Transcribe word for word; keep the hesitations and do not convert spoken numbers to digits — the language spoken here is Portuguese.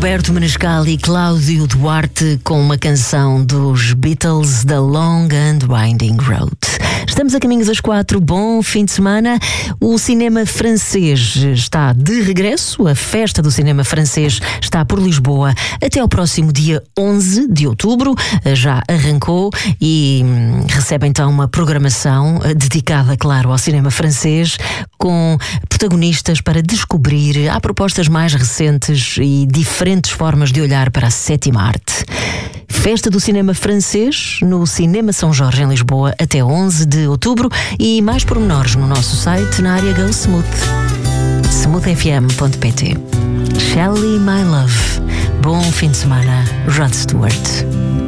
Roberto Menescal e Cláudio Duarte com uma canção dos Beatles, The Long and Winding Road. Estamos a caminho das quatro, bom fim de semana. O cinema francês está de regresso, a festa do cinema francês está por Lisboa até ao próximo dia onze de outubro, já arrancou e recebe então uma programação dedicada, claro, ao cinema francês, com protagonistas para descobrir, há propostas mais recentes e diferentes formas de olhar para a sétima arte. Festa do cinema francês no Cinema São Jorge em Lisboa até onze de outubro e mais pormenores no nosso site na área Go Smooth, smooth f m ponto p t. Shelley, my love. Bom fim de semana, Rod Stewart.